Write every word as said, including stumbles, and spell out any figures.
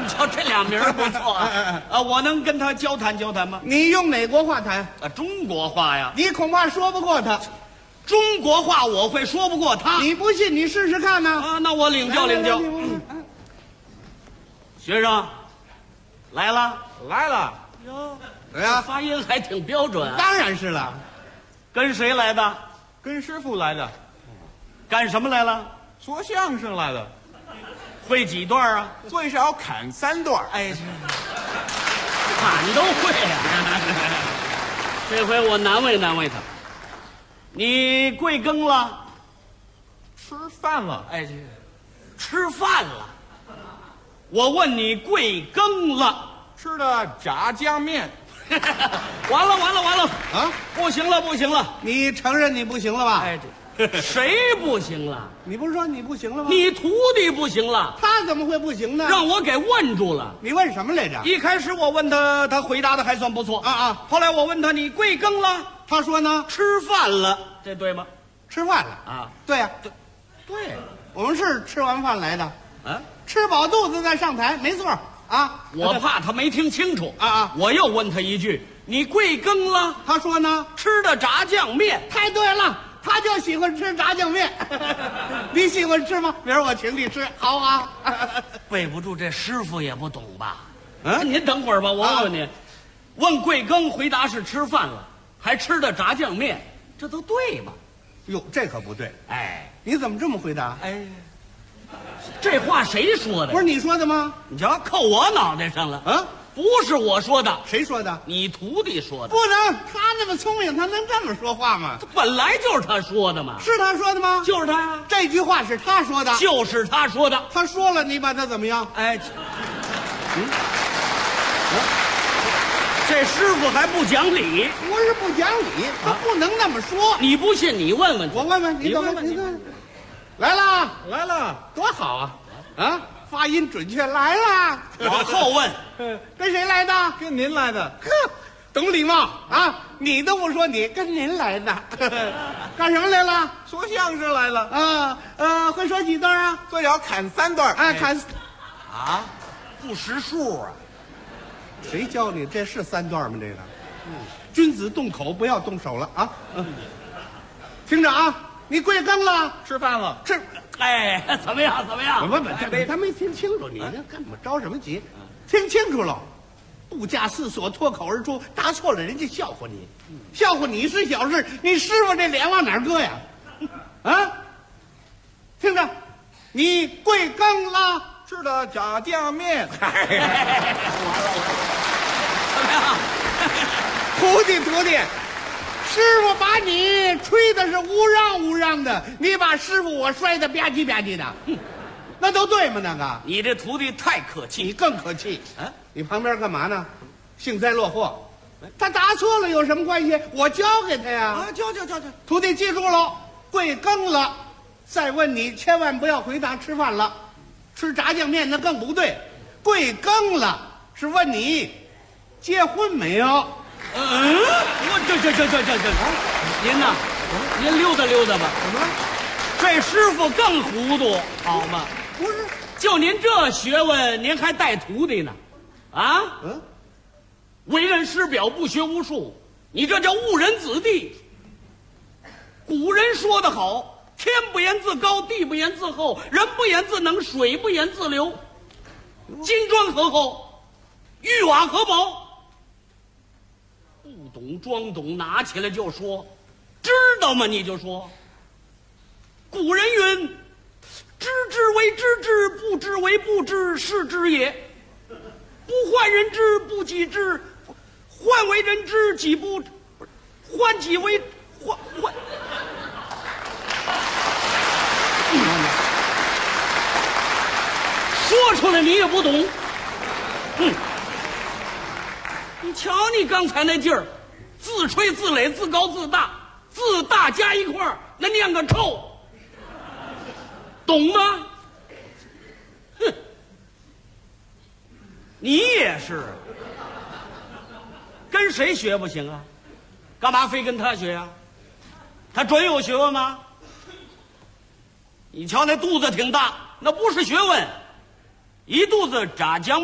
瞧这俩名儿不错啊！啊，我能跟他交谈交谈吗？ 你用哪国话谈？ 啊，中国话呀。 你恐怕说不过他。 中国话我会说不过他。 你不信，你试试看呢？ 啊，那我领教领教。学生，来了， 来了。 哟， 对呀， 发音还挺标准啊。 当然是了。 跟谁来的？ 跟师傅来的。 干什么来了？ 说相声来的。 会几段啊？ 最少砍三段。 哎，砍都会呀、啊。这回我难为难为他。你贵庚了？ 吃饭了。 哎，这吃饭了。我问你贵庚了？ 吃的炸酱面。 完了完了完了啊！ 不行了不行了！ 你承认你不行了吧？ 哎，这谁不行了？ 你不是说你不行了吗？ 你徒弟不行了。 他怎么会不行呢？ 让我给问住了。 你问什么来着？ 一开始我问他，他回答的还算不错啊啊。 后来我问他，你贵庚了？ 他说呢， 吃饭了，这对吗？ 吃饭了啊， 对呀、 对，对， 我们是吃完饭来的， 啊， 吃饱肚子再上台，没错啊。 我怕他没听清楚啊啊， 我又问他一句，你贵庚了？ 他说呢， 吃的炸酱面。 太对了，他就喜欢吃炸酱面。你喜欢吃吗？明儿我请你吃，好啊。 背不住，这师傅也不懂吧？ 嗯， 您等会儿吧，我问问您，问贵庚，回答是吃饭了，还吃的炸酱面，这都对吗？ 哟，这可不对。 哎你怎么这么回答？ 哎，这话谁说的？ 不是你说的吗？ 你瞧，扣我脑袋上了。 啊， 不是我说的， 谁说的？ 你徒弟说的。 不能，他那么聪明，他能这么说话吗？ 本来就是他说的嘛。 是他说的吗？ 就是他呀， 这句话是他说的， 就是他说的。 他说了，你把他怎么样？ 哎，嗯，这师傅还不讲理。 不是不讲理，他不能那么说。 你不信，你问问去。 我问问你， 你等问问你等等，来啦， 来了。 多好啊！啊，发音准确，来啦。 往后问， 跟谁来的？ 跟您来的。 呵，懂礼貌啊！你都不说你，跟您来的，干什么来了？ 说相声来了。 啊呃，会说几段啊？ 最少砍三段。 哎，看啊，不识数啊！ 谁教你？这是三段吗？这个，嗯，君子动口，不要动手了啊！嗯，听着啊，你贵庚了？ 吃饭了。 吃。 哎，怎么样？怎么样？ 不不，这没他没听清楚，你这干嘛着什么急？听清楚了，不加思索脱口而出，答错了人家笑话你，笑话你是小事，你师傅这脸往哪儿搁呀？啊，听着，你贵庚了？ 吃的炸酱面。 怎么样？ 徒弟徒弟，师傅把你吹的是乌嚷乌嚷的，你把师傅我摔得吧唧吧唧的，那都对吗？那个你这徒弟太客气。 你更可气。 啊， 你旁边干嘛呢？幸灾乐祸。他答错了有什么关系？我教给他呀。 啊，教教教教。 徒弟记住喽，贵庚了，再问你千万不要回答吃饭了，吃炸酱面那更不对。贵庚了是问你结婚没有？ 嗯，我这这这这这这，您呐，您溜达溜达吧。 怎么了？ 这师傅更糊涂，好吗？ 不是， 就您这学问，您还带徒弟呢？啊？ 嗯， 为人师表，不学无术，你这叫误人子弟。古人说得好，天不言自高，地不言自厚，人不言自能，水不言自流。金砖何厚？玉瓦何薄？不懂装懂，拿起来就说，知道吗？你就说。古人云：知之为知之，不知为不知，是知也。不患人之，不己知；患为人知，己不知；患己为患患。说出来你也不懂。哼！你瞧你刚才那劲儿，自吹自擂，自高自大，自大加一块儿，那念个臭，懂吗？哼！你也是，跟谁学不行啊？干嘛非跟他学呀、啊？他准有学问吗？你瞧那肚子挺大，那不是学问，一肚子炸酱